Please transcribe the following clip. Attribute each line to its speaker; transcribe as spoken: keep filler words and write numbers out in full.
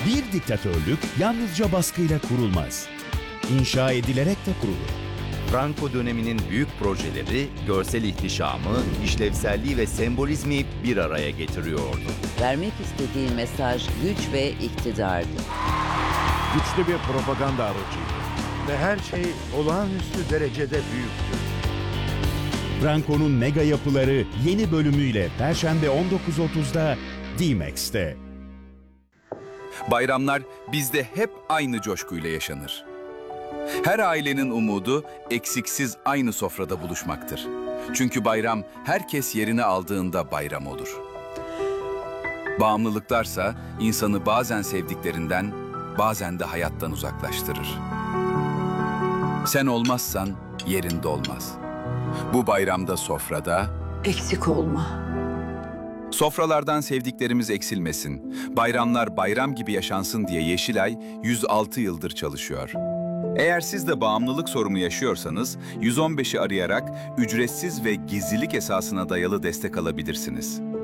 Speaker 1: Bir diktatörlük yalnızca baskıyla kurulmaz. İnşa edilerek de kurulur.
Speaker 2: Franco döneminin büyük projeleri, görsel ihtişamı, işlevselliği ve sembolizmi bir araya getiriyordu.
Speaker 3: Vermek istediği mesaj güç ve iktidardı.
Speaker 4: Güçlü bir propaganda aracıydı. Ve her şey olağanüstü derecede büyüktü.
Speaker 1: Franco'nun mega yapıları yeni bölümüyle Perşembe on dokuz otuzda D-Max'te.
Speaker 5: Bayramlar bizde hep aynı coşkuyla yaşanır. Her ailenin umudu eksiksiz aynı sofrada buluşmaktır. Çünkü bayram herkes yerini aldığında bayram olur. Bağımlılıklarsa insanı bazen sevdiklerinden, bazen de hayattan uzaklaştırır. Sen olmazsan yerinde olmaz. Bu bayramda sofrada
Speaker 3: Eksik olma.
Speaker 5: sofralardan sevdiklerimiz eksilmesin, bayramlar bayram gibi yaşansın diye Yeşilay yüz altı yıldır çalışıyor. Eğer siz de bağımlılık sorunu yaşıyorsanız yüz on beşi arayarak ücretsiz ve gizlilik esasına dayalı destek alabilirsiniz.